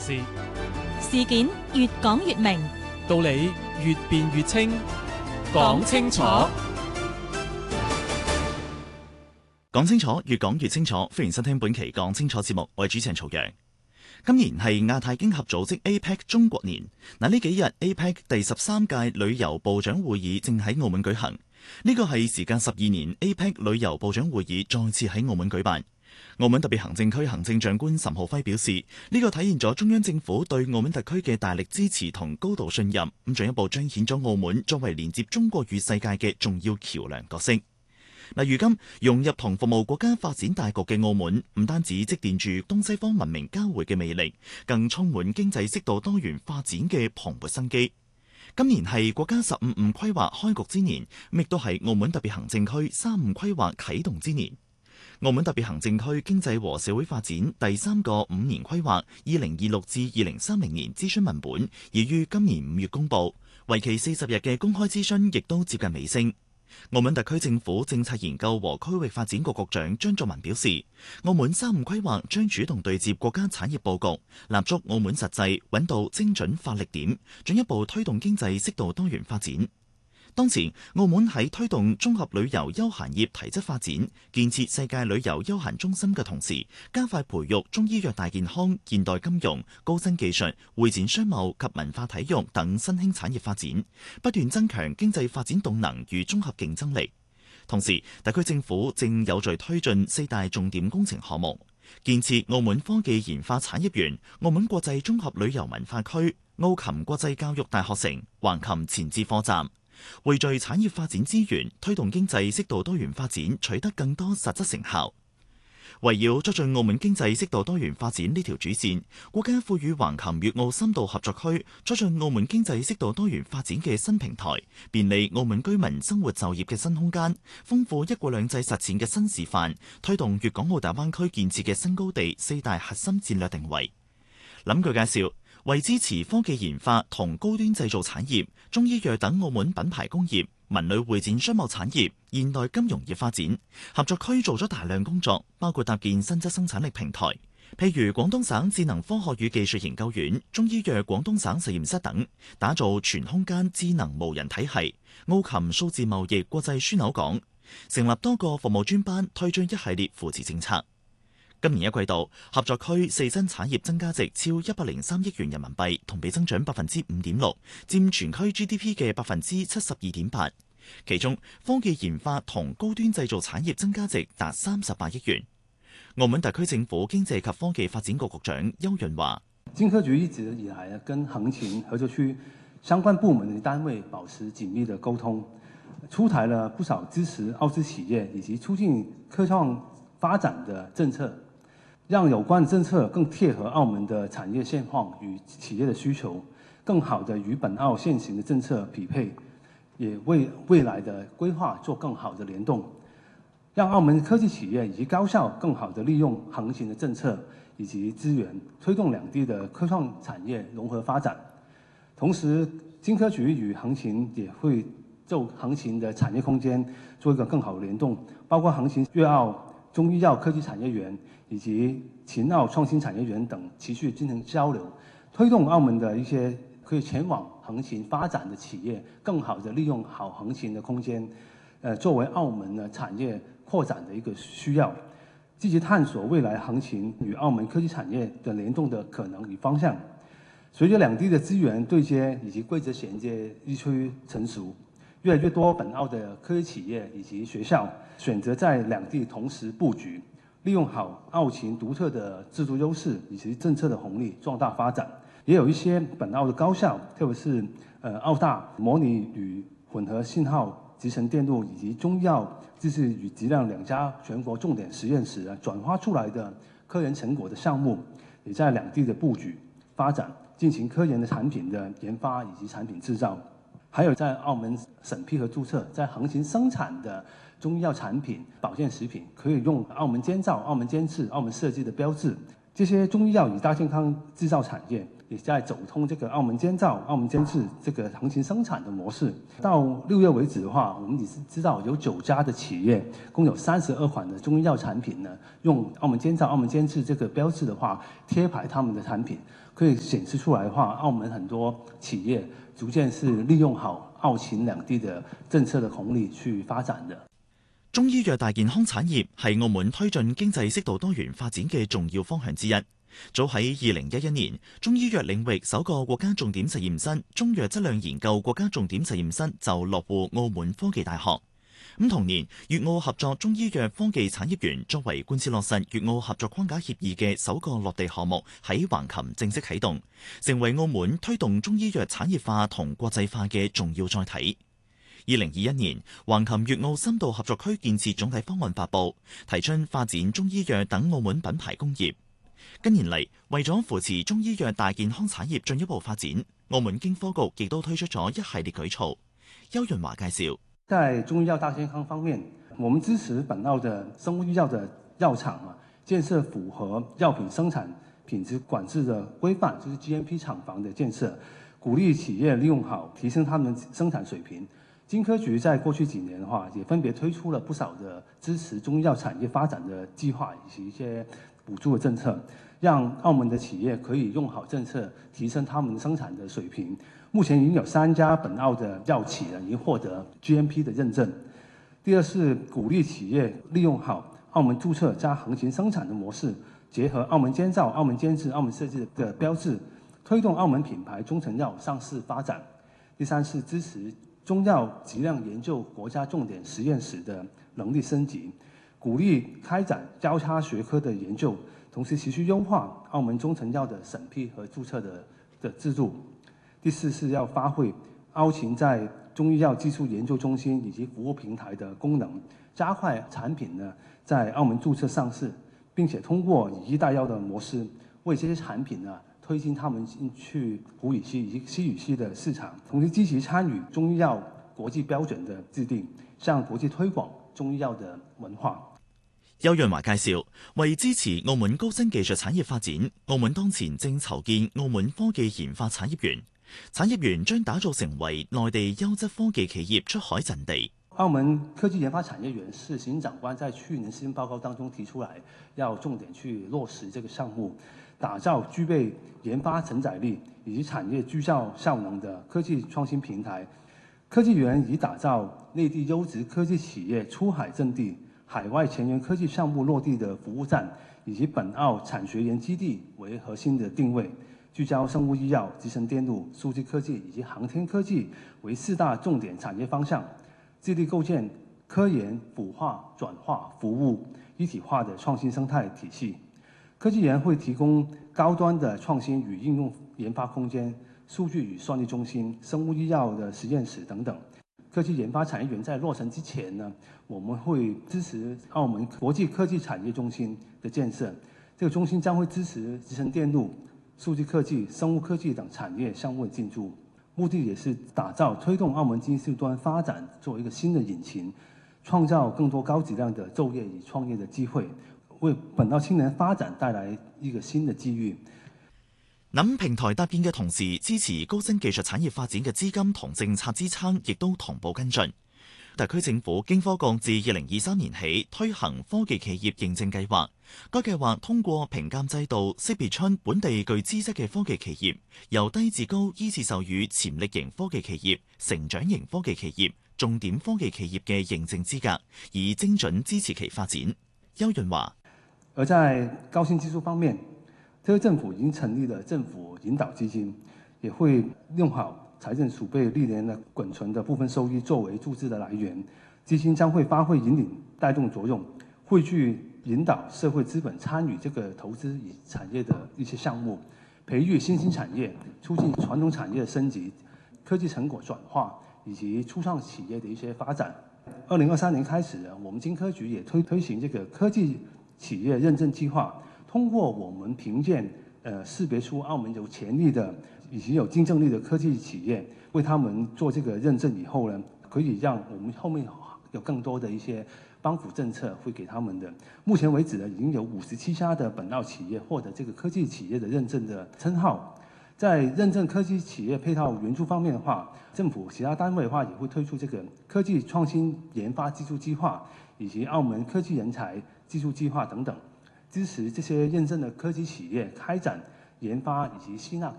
事， 事件越講越明， 道理越辯越清，講清楚。 講清楚，越講越清楚。歡迎收聽本期講清楚節目，我係主持人曹陽。今年係亞太經合組織 APEC 中國年。呢幾日 APEC 第13屆旅遊部長會議正喺澳門舉行。呢個係時間12年 APEC 旅遊部長會議再次喺澳門舉辦。澳門特別行政區行政長官岑浩輝表示，呢個體現咗中央政府對澳門特區嘅大力支持同高度信任，咁進一步彰顯咗澳門作為連接中國與世界嘅重要橋樑角色。如今融入同服務國家發展大局嘅澳門，唔單止積澱住東西方文明交匯嘅魅力，更充滿經濟適度多元發展嘅蓬勃生機。今年係國家15五規劃開局之年，亦都係澳門特別行政區35規劃啟動之年。澳門特別行政區經濟和社會發展第3個5年規劃2026至2030年諮詢文本已於今年5月公佈，為期40日嘅公開諮詢亦都接近尾聲。澳門特區政府政策研究和區域發展局局長張作文表示，澳門35規劃將主動對接國家產業佈局，立足澳門實際，揾到精準發力點，進一步推動經濟適度多元發展。當前，澳門喺推動綜合旅遊休閒業提質發展、建設世界旅遊休閒中心嘅同時，加快培育中醫藥大健康、現代金融、高新技術、會展商貿及文化體育等新興產業發展，不斷增強經濟發展動能與綜合競爭力。同時，特區政府正有序推進4大重點工程項目，建設澳門科技研發產業園、澳門國際綜合旅遊文化區、澳琴國際教育大學城、橫琴前置課站，匯聚產業發展資源，推動經濟適度多元發展取得更多實質成效。圍繞促進澳門經濟適度多元發展呢條主線，國家賦予橫琴粵澳深度合作區促進澳門經濟適度多元發展嘅新平台，便利澳門居民生活就業嘅新空間，豐富一國兩制實踐嘅新示範，推動粵港澳大灣區建設嘅新高地4大核心戰略定位。諗佢介紹，為支持科技研發同高端製造產業、中醫藥等澳門品牌工業、文旅會展商貿產業、現代金融業發展，合作區做咗大量工作，包括搭建新質生產力平台，譬如廣東省智能科學與技術研究院、中醫藥廣東省實驗室等，打造全空間智能無人體系、澳琴數字貿易國際樞紐港，成立多個服務專班，推進一系列扶持政策。今年1季度，合作區4新產業增加值超103億元人民幣，同比增長5.6%，佔全區 GDP 嘅72.8%。其中，科技研發同高端製造產業增加值達38億元。澳門特區政府經濟及科技發展局局長邱潤話： 經科局一直以來跟橫琴合作區相關部門的單位保持緊密的溝通，出台了不少支持澳資企業以及促進科創發展的政策，讓有關政策更貼合澳門的產業現況與企業的需求，更好地與本澳現行的政策匹配，也為未來的規劃做更好的聯動，讓澳門科技企業以及高校更好地利用橫琴的政策以及資源，推動兩地的科創產業融合發展。同時，經科局與橫琴也會就橫琴的產業空間做一個更好的聯動，包括橫琴粵澳中醫藥科技產業園以及秦澳創新產業園等持續進行交流，推動澳門的一些可以前往橫琴發展的企業，更好地利用好橫琴的空間，作為澳門的產業擴展的一個需要，積極探索未來橫琴與澳門科技產業的聯動的可能與方向。隨着兩地的資源對接以及規則銜接日趨成熟，越來越多本澳的科技企業以及學校選擇在兩地同時佈局，利用好澳琴獨特的制度優勢以及政策的紅利壯大發展。也有一些本澳的高校，特別是澳大模擬與混合信號集成電路以及中醫藥知識與質量2家全國重點實驗室轉化出來的科研成果的項目，也在兩地的佈局發展，進行科研的產品的研發以及產品製造。還有在澳門審批和註冊，在橫琴生產的中醫藥產品、保健食品，可以用澳門監造、澳門監製、澳門設計的標誌。這些中醫藥與大健康製造產業也在走通這個澳門監造、澳門監製這個橫琴生產的模式。到6月為止的話，我們也是知道有9家的企業，共有32款的中醫藥產品呢，用澳門監造、澳門監製這個標誌的話，貼牌他們的產品。 可以显示出来的話，澳門很多企業逐漸是利用好澳秦兩地的政策的紅利去發展的。 中醫藥大健康產業係澳門推進經濟適度多元發展嘅重要方向之一。早喺2011年，中醫藥領域首個國家重點實驗室中藥質量研究國家重點實驗室就落戶澳門科技大學。同年，粵澳合作中醫藥科技產業園作為貫徹落實粵澳合作框架協議嘅首個落地項目，喺橫琴正式啟動，成為澳門推動中醫藥產業化同國際化嘅重要載體。2021年，橫琴粵澳深度合作區建設總體方案發布，提出發展中醫藥等澳門品牌工業。近年嚟，為咗扶持中醫藥大健康產業進一步發展，澳門經科局亦都推出咗一系列舉措。邱潤華介紹， 在中醫藥大健康方面，我們支持本澳的生物醫藥的藥廠建設符合藥品生產品質管制的規範，就是 GMP 廠房的建設，鼓勵企業利用好，提升他們生產水平。經科局在過去幾年的話，也分別推出了不少的支持中醫藥產業發展的計劃以及一些補助的政策，讓澳門的企業可以用好政策，提升他們生產的水平。目前已經有3家本澳的藥企已經獲得 GMP 的認證。第二是鼓勵企業利用好澳門註冊加橫琴生產的模式，結合澳門監造、澳門監製、澳門設計的標誌，推動澳門品牌中成藥上市發展。第三是支持中藥質量研究國家重點實驗室的能力升級，鼓勵開展交叉學科的研究，同時持續優化澳門中成藥的審批和註冊的制度。第四是要發揮澳秦在中醫藥技術研究中心以及服務平台的功能，加快產品呢在澳門註冊上市，並且通過以醫代藥的模式，為這些產品呢推進他們進去葡語系以及西語系的市場，同時積極參與中醫藥國際標準的制定，向國際推廣中醫藥的文化。 邱潤華介紹，為支持澳門高新技術產業發展，澳門當前正籌建澳門科技研發產業園。產業園將打造成為內地優質科技企業出海陣地。 澳門科技研發產業園是行政長官在去年施政報告當中提出來，要重點去落實這個項目，打造具備研發承載力以及產業聚焦效能的科技創新平台。科技園以打造內地優質科技企業出海陣地、海外前沿科技項目落地的服務站，以及本澳產學研基地為核心的定位，聚焦生物醫藥、集成電路、數據科技以及航天科技為4大重點產業方向，致力構建科研、孵化、轉化、服務一體化的創新生態體系。科技園會提供高端的創新與應用研發空間、數據與算力中心、生物醫藥的實驗室等等。科技研發產業園在落成之前呢，我們會支持澳門國際科技產業中心的建設。這個中心將會支持集成電路、數據科技、生物科技等產業項目的進駐，目的也是打造推動澳門經濟端發展作為一個新的引擎，創造更多高質量的就業與創業的機會，為本澳青年發展帶來一個新的機遇。 諗平台搭建嘅同時，支持高新技術產業發展嘅資金同政策支撐亦都同步跟進。特區政府經科局自2023年起推行科技企業認證計劃，該計劃通過評鑑制度識別出本地具資質嘅科技企業，由低至高依次授予潛力型科技企業、成長型科技企業、重點科技企業嘅認證資格，以精準支持其發展。邱潤華。 而在高新技術方面，特區政府已經成立了政府引導基金，也會用好財政儲備歷年的滾存的部分收益作為注資的來源，基金將會發揮引領帶動作用，匯聚引導社會資本參與這個投資與產業的一些項目，培育新興產業，促進傳統產業的升級、科技成果轉化以及初創企業的一些發展。2023年開始，我們經科局也推行這個科技企業認證計劃，通過我們評鑑，識別出澳門有潛力的以及有競爭力的科技企業，為他們做這個認證以後呢，可以讓我們後面有更多的一些幫扶政策會給他們的。目前為止呢，已經有57家的本澳企業獲得這個科技企業的認證的稱號。在認證科技企業配套援助方面的話，政府其他單位的話也會推出這個科技創新研發技術計劃，以及澳門科技人才技術計劃等等，支持這些認證的科技企業開展研發以及吸納